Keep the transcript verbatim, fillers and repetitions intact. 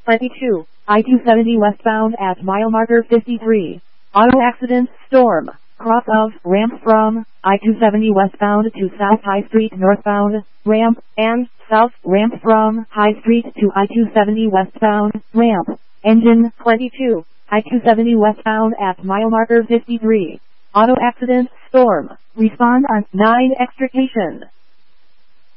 twenty-two, I two seventy westbound at mile marker fifty-three. Auto accident, storm. Cross of, ramp from, I two seventy westbound to South High Street northbound, ramp, and, south, ramp from, High Street to I two seventy westbound, ramp. Engine, twenty-two, I two seventy westbound at mile marker fifty-three. Auto accident, storm. Respond on nine extrication.